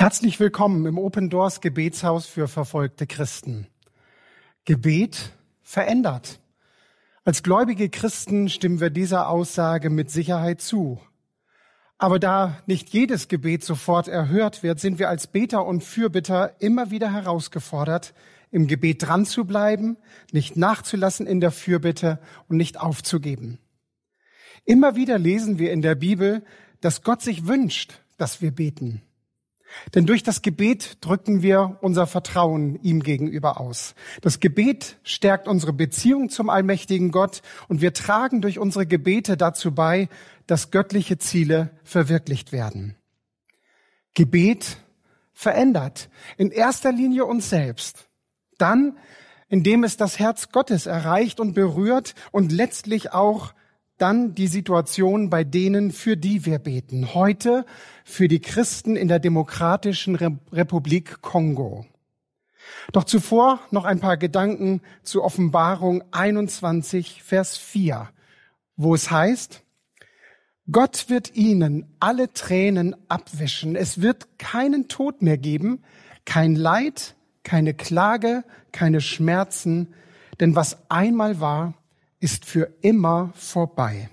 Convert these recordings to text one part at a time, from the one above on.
Herzlich willkommen im Open Doors Gebetshaus für verfolgte Christen. Gebet verändert. Als gläubige Christen stimmen wir dieser Aussage mit Sicherheit zu. Aber da nicht jedes Gebet sofort erhört wird, sind wir als Beter und Fürbitter immer wieder herausgefordert, im Gebet dran zu bleiben, nicht nachzulassen in der Fürbitte und nicht aufzugeben. Immer wieder lesen wir in der Bibel, dass Gott sich wünscht, dass wir beten. Denn durch das Gebet drücken wir unser Vertrauen ihm gegenüber aus. Das Gebet stärkt unsere Beziehung zum allmächtigen Gott und wir tragen durch unsere Gebete dazu bei, dass göttliche Ziele verwirklicht werden. Gebet verändert in erster Linie uns selbst, dann, indem es das Herz Gottes erreicht und berührt und letztlich auch dann die Situation bei denen, für die wir beten. Heute für die Christen in der Demokratischen Republik Kongo. Doch zuvor noch ein paar Gedanken zu Offenbarung 21, Vers 4, wo es heißt: Gott wird ihnen alle Tränen abwischen. Es wird keinen Tod mehr geben, kein Leid, keine Klage, keine Schmerzen, denn was einmal war, ist für immer vorbei.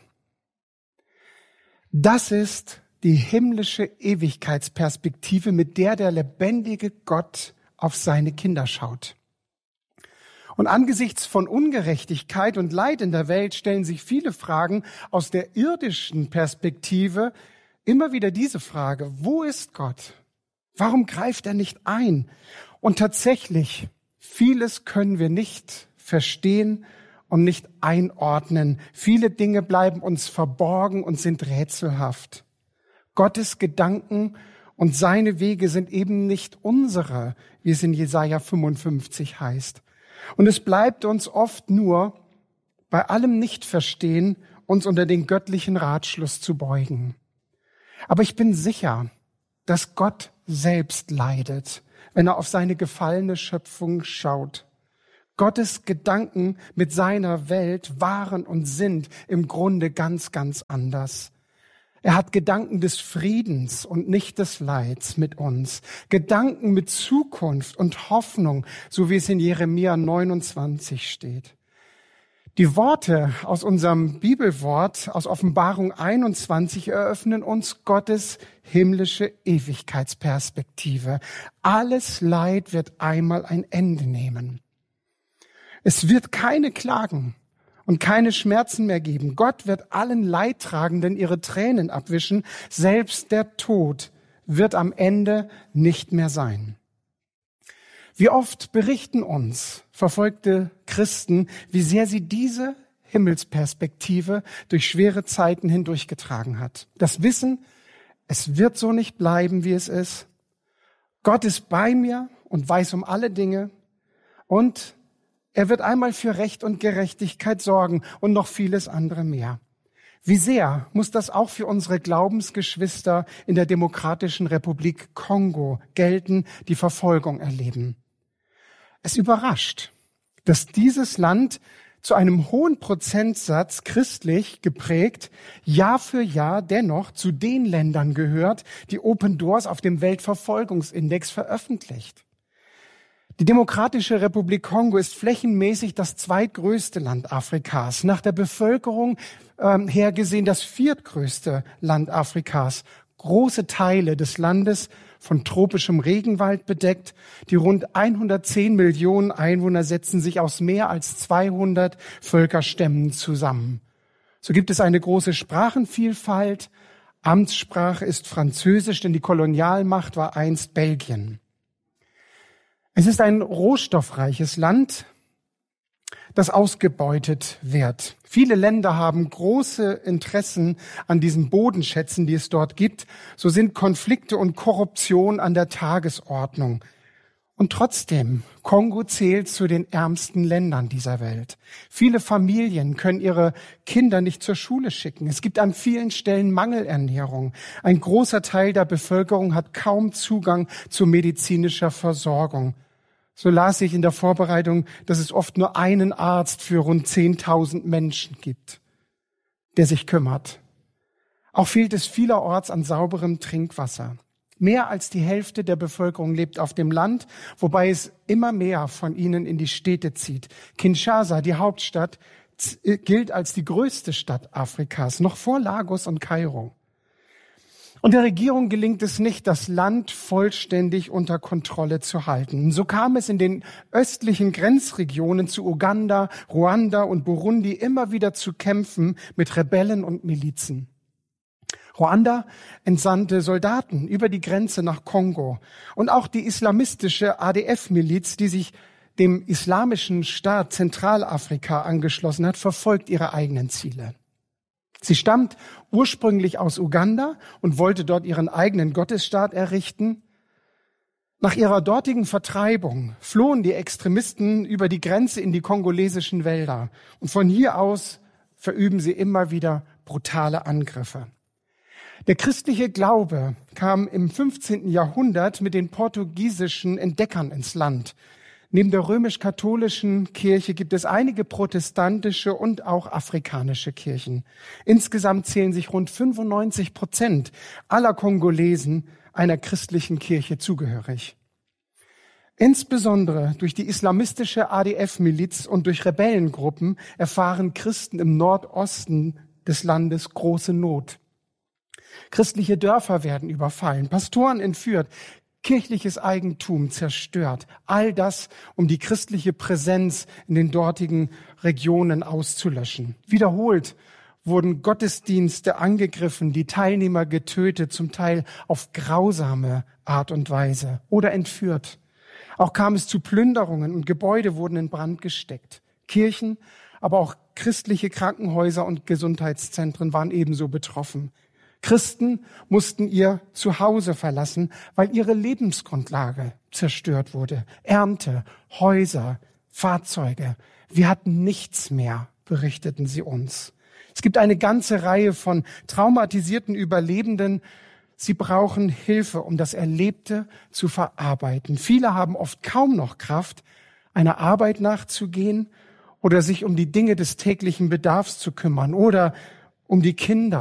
Das ist die himmlische Ewigkeitsperspektive, mit der der lebendige Gott auf seine Kinder schaut. Und angesichts von Ungerechtigkeit und Leid in der Welt stellen sich viele Fragen aus der irdischen Perspektive. Immer wieder diese Frage: Wo ist Gott? Warum greift er nicht ein? Und tatsächlich, vieles können wir nicht verstehen und nicht einordnen. Viele Dinge bleiben uns verborgen und sind rätselhaft. Gottes Gedanken und seine Wege sind eben nicht unsere, wie es in Jesaja 55 heißt. Und es bleibt uns oft nur, bei allem Nichtverstehen, uns unter den göttlichen Ratschluss zu beugen. Aber ich bin sicher, dass Gott selbst leidet, wenn er auf seine gefallene Schöpfung schaut. Gottes Gedanken mit seiner Welt waren und sind im Grunde ganz, ganz anders. Er hat Gedanken des Friedens und nicht des Leids mit uns. Gedanken mit Zukunft und Hoffnung, so wie es in Jeremia 29 steht. Die Worte aus unserem Bibelwort, aus Offenbarung 21, eröffnen uns Gottes himmlische Ewigkeitsperspektive. Alles Leid wird einmal ein Ende nehmen. Es wird keine Klagen und keine Schmerzen mehr geben. Gott wird allen Leidtragenden ihre Tränen abwischen. Selbst der Tod wird am Ende nicht mehr sein. Wie oft berichten uns verfolgte Christen, wie sehr sie diese Himmelsperspektive durch schwere Zeiten hindurchgetragen hat. Das Wissen, es wird so nicht bleiben, wie es ist. Gott ist bei mir und weiß um alle Dinge und er wird einmal für Recht und Gerechtigkeit sorgen und noch vieles andere mehr. Wie sehr muss das auch für unsere Glaubensgeschwister in der Demokratischen Republik Kongo gelten, die Verfolgung erleben. Es überrascht, dass dieses Land zu einem hohen Prozentsatz christlich geprägt Jahr für Jahr dennoch zu den Ländern gehört, die Open Doors auf dem Weltverfolgungsindex veröffentlicht. Die Demokratische Republik Kongo ist flächenmäßig das zweitgrößte Land Afrikas, nach der Bevölkerung hergesehen das viertgrößte Land Afrikas. Große Teile des Landes von tropischem Regenwald bedeckt. Die rund 110 Millionen Einwohner setzen sich aus mehr als 200 Völkerstämmen zusammen. So gibt es eine große Sprachenvielfalt. Amtssprache ist Französisch, denn die Kolonialmacht war einst Belgien. Es ist ein rohstoffreiches Land, das ausgebeutet wird. Viele Länder haben große Interessen an diesen Bodenschätzen, die es dort gibt. So sind Konflikte und Korruption an der Tagesordnung. Und trotzdem, Kongo zählt zu den ärmsten Ländern dieser Welt. Viele Familien können ihre Kinder nicht zur Schule schicken. Es gibt an vielen Stellen Mangelernährung. Ein großer Teil der Bevölkerung hat kaum Zugang zu medizinischer Versorgung. So las ich in der Vorbereitung, dass es oft nur einen Arzt für rund 10.000 Menschen gibt, der sich kümmert. Auch fehlt es vielerorts an sauberem Trinkwasser. Mehr als die Hälfte der Bevölkerung lebt auf dem Land, wobei es immer mehr von ihnen in die Städte zieht. Kinshasa, die Hauptstadt, gilt als die größte Stadt Afrikas, noch vor Lagos und Kairo. Und der Regierung gelingt es nicht, das Land vollständig unter Kontrolle zu halten. So kam es in den östlichen Grenzregionen zu Uganda, Ruanda und Burundi immer wieder zu Kämpfen mit Rebellen und Milizen. Ruanda entsandte Soldaten über die Grenze nach Kongo. Und auch die islamistische ADF-Miliz, die sich dem Islamischen Staat Zentralafrika angeschlossen hat, verfolgt ihre eigenen Ziele. Sie stammt ursprünglich aus Uganda und wollte dort ihren eigenen Gottesstaat errichten. Nach ihrer dortigen Vertreibung flohen die Extremisten über die Grenze in die kongolesischen Wälder. Und von hier aus verüben sie immer wieder brutale Angriffe. Der christliche Glaube kam im 15. Jahrhundert mit den portugiesischen Entdeckern ins Land. Neben der römisch-katholischen Kirche gibt es einige protestantische und auch afrikanische Kirchen. Insgesamt zählen sich rund 95% aller Kongolesen einer christlichen Kirche zugehörig. Insbesondere durch die islamistische ADF-Miliz und durch Rebellengruppen erfahren Christen im Nordosten des Landes große Not. Christliche Dörfer werden überfallen, Pastoren entführt, kirchliches Eigentum zerstört. All das, um die christliche Präsenz in den dortigen Regionen auszulöschen. Wiederholt wurden Gottesdienste angegriffen, die Teilnehmer getötet, zum Teil auf grausame Art und Weise oder entführt. Auch kam es zu Plünderungen und Gebäude wurden in Brand gesteckt. Kirchen, aber auch christliche Krankenhäuser und Gesundheitszentren waren ebenso betroffen. Christen mussten ihr Zuhause verlassen, weil ihre Lebensgrundlage zerstört wurde. Ernte, Häuser, Fahrzeuge. Wir hatten nichts mehr, berichteten sie uns. Es gibt eine ganze Reihe von traumatisierten Überlebenden. Sie brauchen Hilfe, um das Erlebte zu verarbeiten. Viele haben oft kaum noch Kraft, einer Arbeit nachzugehen oder sich um die Dinge des täglichen Bedarfs zu kümmern oder um die Kinder